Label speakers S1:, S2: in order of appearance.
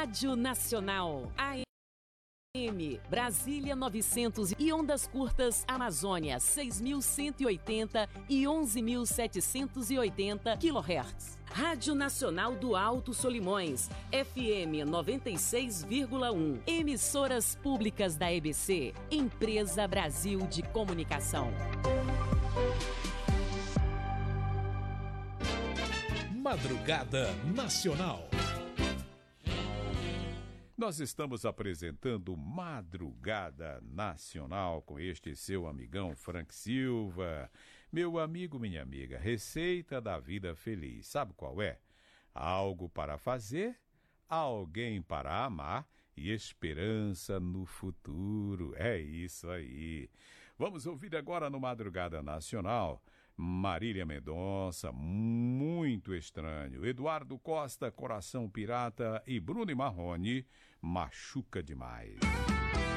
S1: Rádio Nacional, AM Brasília 900 e ondas curtas Amazônia 6.180 e 11.780 kHz. Rádio Nacional do Alto Solimões, FM 96,1. Emissoras públicas da EBC, Empresa Brasil de Comunicação.
S2: Madrugada Nacional.
S3: Nós estamos apresentando Madrugada Nacional com este seu amigão Frank Silva. Meu amigo, minha amiga, receita da vida feliz. Sabe qual é? Algo para fazer, alguém para amar e esperança no futuro. É isso aí. Vamos ouvir agora no Madrugada Nacional Marília Mendonça, Muito Estranho, Eduardo Costa, Coração Pirata e Bruno e Marrone, Machuca Demais.